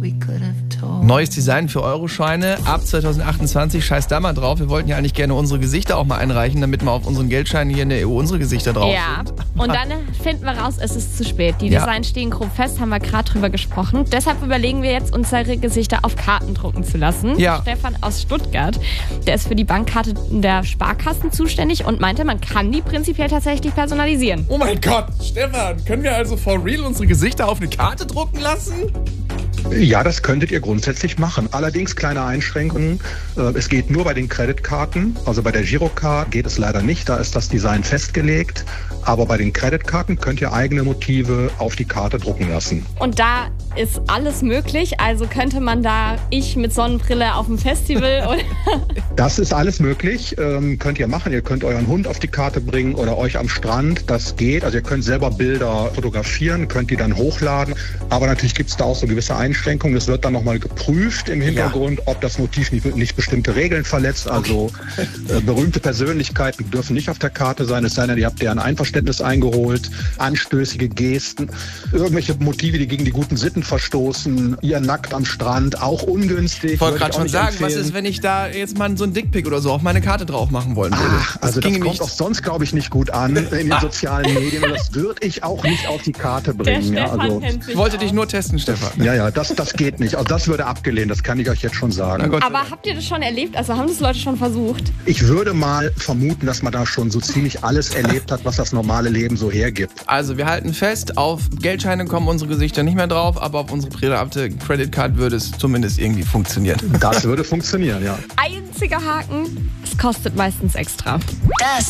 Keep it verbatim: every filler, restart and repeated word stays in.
Neues Design für Euroscheine ab zwanzig achtundzwanzig. Scheiß da mal drauf. Wir wollten ja eigentlich gerne unsere Gesichter auch mal einreichen, damit wir auf unseren Geldscheinen hier in der E U unsere Gesichter drauf ja. sind. Und dann finden wir raus, es ist zu spät. Die Ja. Designs stehen grob fest, haben wir gerade drüber gesprochen. Deshalb überlegen wir jetzt, unsere Gesichter auf Karten drucken zu lassen. Ja. Stefan aus Stuttgart, der ist für die Bankkarte der Sparkassen zuständig und meinte, man kann die prinzipiell tatsächlich personalisieren. Oh mein Gott, Stefan, können wir also for real unsere Gesichter auf eine Karte drucken lassen? Ja, das könntet ihr grundsätzlich machen. Allerdings kleine Einschränkungen. Äh, Es geht nur bei den Creditkarten. Also bei der Girocard geht es leider nicht. Da ist das Design festgelegt. Aber bei den Creditkarten könnt ihr eigene Motive auf die Karte drucken lassen. Und da ist alles möglich. Also könnte man da ich mit Sonnenbrille auf dem Festival oder... Das ist alles möglich. Ähm, könnt ihr machen. Ihr könnt euren Hund auf die Karte bringen oder euch am Strand. Das geht. Also ihr könnt selber Bilder fotografieren, könnt die dann hochladen. Aber natürlich gibt es da auch so gewisse Einschränkungen. Es wird dann nochmal geprüft im Hintergrund, ob das Motiv nicht, nicht bestimmte Regeln verletzt. Also äh, berühmte Persönlichkeiten dürfen nicht auf der Karte sein. Es sei denn, ihr habt deren Einverständnis eingeholt. Anstößige Gesten, irgendwelche Motive, die gegen die guten Sitten verstoßen. Ihr nackt am Strand, auch ungünstig. Ich wollte Würde gerade auch schon nicht sagen, was empfehlen. ist, wenn ich da jetzt mal so ein Dickpick oder so auf meine Karte drauf machen wollen würde? Ach, also das ginge kommt nicht. auch sonst, glaube ich, nicht gut an in den sozialen Medien. Und das würde ich auch nicht auf die Karte Der bringen. Ja, Stefan also, kennt sich Ich wollte aus. dich nur testen, Stefan. ja, ja, das, das geht nicht. Also das würde abgelehnt, das kann ich euch jetzt schon sagen. Na Gott sei Aber Dank. habt ihr das schon erlebt? Also haben das Leute schon versucht? Ich würde mal vermuten, dass man da schon so ziemlich alles erlebt hat, was das normale Leben so hergibt. Also, wir halten fest, auf Geldscheine kommen unsere Gesichter nicht mehr drauf, aber auf unsere private Creditcard würde es zumindest irgendwie funktionieren. Das würde funktionieren, ja. Einziger Haken, es kostet meistens extra. Das